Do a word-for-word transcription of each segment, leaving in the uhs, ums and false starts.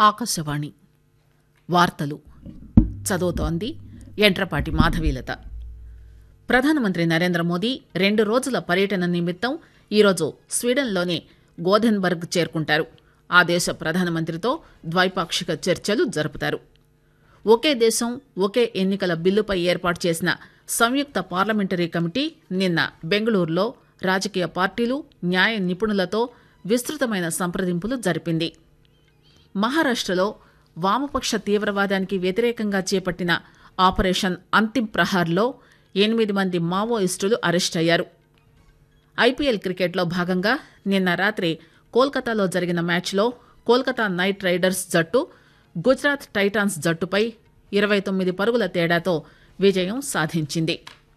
ఆకాశవాణి వార్తలు చదువుతోంది యంట్రపాటి మాధవీలత. ప్రధానమంత్రి నరేంద్ర మోదీ రెండు రోజుల పర్యటన నిమిత్తం ఈరోజు స్వీడన్లోని గోథెన్బర్గ్ చేరుకుంటారు. ఆ దేశ ప్రధానమంత్రితో ద్వైపాక్షిక చర్చలు జరుపుతారు. ఒకే దేశం ఒకే ఎన్నికల బిల్లుపై ఏర్పాటు చేసిన సంయుక్త పార్లమెంటరీ కమిటీ నిన్న బెంగళూరులో రాజకీయ పార్టీలు, న్యాయ నిపుణులతో విస్తృతమైన సంప్రదింపులు జరిపింది. మహారాష్టలో వామపక్ష తీవ్రవాదానికి వ్యతిరేకంగా చేపట్టిన ఆపరేషన్ అంతిమ్ ప్రహార్లో ఎనిమిది మంది మావోయిస్టులు అరెస్టయ్యారు. ఐపీఎల్ క్రికెట్లో భాగంగా నిన్న రాత్రి కోల్కతాలో జరిగిన మ్యాచ్లో కోల్కతా నైట్ రైడర్స్ జట్టు గుజరాత్ టైటాన్స్ జట్టుపై ఇరవై తొమ్మిది పరుగుల తేడాతో విజయం సాధించింది.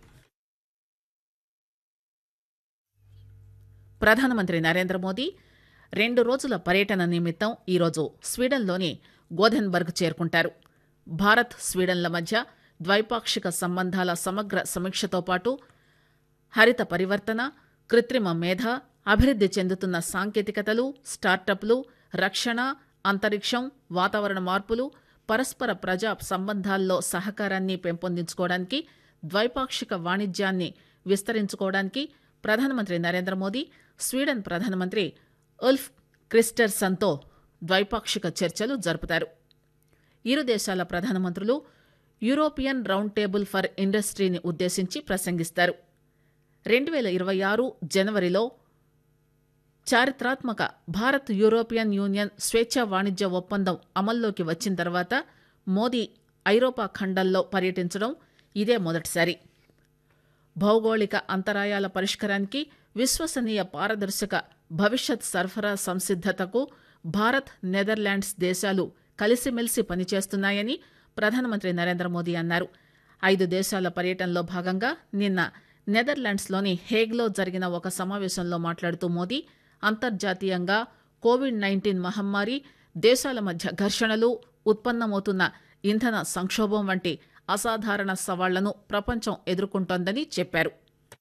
ప్రధానమంత్రి నరేంద్ర మోదీ రెండు రోజుల పర్యటన నిమిత్తం ఈరోజు స్వీడన్లోని గోథెన్బర్గ్ చేరుకుంటారు. భారత్ స్వీడన్ల మధ్య ద్వైపాక్షిక సంబంధాల సమగ్ర సమీక్షతో పాటు హరిత పరివర్తన, కృత్రిమ మేధ, అభివృద్ది చెందుతున్న సాంకేతికతలు, స్టార్టప్లు, రక్షణ, అంతరిక్షం, వాతావరణ మార్పులు, పరస్పర ప్రజా సంబంధాల్లో సహకారాన్ని పెంపొందించుకోవడానికి, ద్వైపాక్షిక వాణిజ్యాన్ని విస్తరించుకోవడానికి ప్రధానమంత్రి నరేంద్ర మోదీ స్వీడన్ ప్రధానమంత్రి ఉల్ఫ్ క్రిస్టర్సన్తో ద్వైపాక్షిక చర్చలు జరుపుతారు. ఇరు దేశాల ప్రధానమంత్రులు యూరోపియన్ రౌండ్ టేబుల్ ఫర్ ఇండస్ట్రీని ఉద్దేశించి ప్రసంగిస్తారు. రెండు పేల ఇరవై ఆరు జనవరిలో చారిత్రాత్మక భారత్ యూరోపియన్ యూనియన్ స్వేచ్ఛా వాణిజ్య ఒప్పందం అమల్లోకి వచ్చిన తర్వాత మోదీ ఐరోపా ఖండంలో పర్యటించడం ఇదే మొదటిసారి. భౌగోళిక అంతరాయాల పరిష్కారానికి, విశ్వసనీయ పారదర్శక భవిష్యత్ సరఫరా సంసిద్దతకు భారత్, నెదర్లాండ్స్ దేశాలు కలిసిమెలిసి పనిచేస్తున్నాయని ప్రధానమంత్రి నరేంద్ర మోదీ అన్నారు. ఐదు దేశాల పర్యటనలో భాగంగా నిన్న నెదర్లాండ్స్లోని హేగ్లో జరిగిన ఒక సమావేశంలో మాట్లాడుతూ మోదీ అంతర్జాతీయంగా కోవిడ్ నైన్టీన్ మహమ్మారి, దేశాల మధ్య ఘర్షణలు, ఉత్పన్నమవుతున్న ఇంధన సంక్షోభం వంటి అసాధారణ సవాళ్లను ప్రపంచం ఎదుర్కొంటోందని చెప్పారు.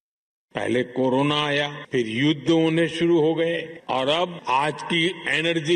पहले कोरोना आया, फिर युद्ध होने शुरू हो गए और अब आज की एनर्जी